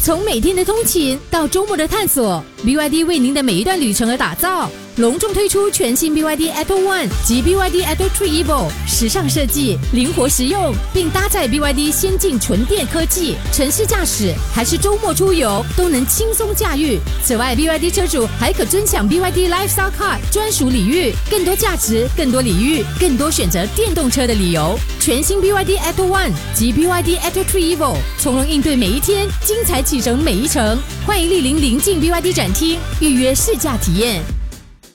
从每天的通勤到周末的探索 ，BYD 为您的每一段旅程而打造。隆重推出全新 BYD Atto One 及 BYD Atto 3 Evo， 时尚设计，灵活实用，并搭载 BYD 先进纯电科技，城市驾驶还是周末出游都能轻松驾驭。此外 ，BYD 车主还可尊享 BYD Lifestyle Card 专属礼遇，更多价值，更多礼遇，更多选择电动车的理由。全新 BYD Atto One 及 BYD Atto 3 Evo， 从容应对每一天，精彩启程每一程。欢迎莅临邻近 BYD 展厅，预约试驾体验。